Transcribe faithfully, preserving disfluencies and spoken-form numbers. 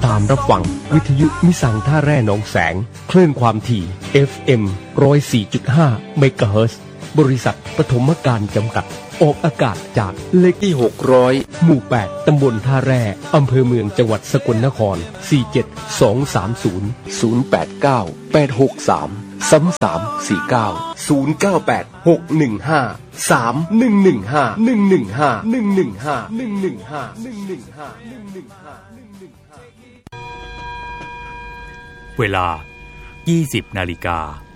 ามรับฟังวิทยุมิสังท่าแร่หนองแสงคลื่นความถี่ เอฟ เอ็ม หนึ่งศูนย์สี่จุดห้า เมกะเฮิรตซ์บริษัทปฐมการจำกัดออกอากาศจากเลขที่หกร้อยหมู่แปดตำบลท่าแร่อำเภอเมืองจังหวัดสกลนครสี่เจ็ดสองสามศูนย์ ศูนย์แปดเก้า แปดหกสาม สามสามสี่เก้า ศูนย์เก้าแปด หกหนึ่งห้า สามหนึ่งหนึ่งห้า หนึ่งหนึ่งห้า หนึ่งหนึ่งห้า หนึ่งหนึ่งห้า หนึ่งหนึ่งห้า หนึ่งหนึ่งห้า หนึ่งหนึ่งห้าเวลา ยี่สิบนาฬิกา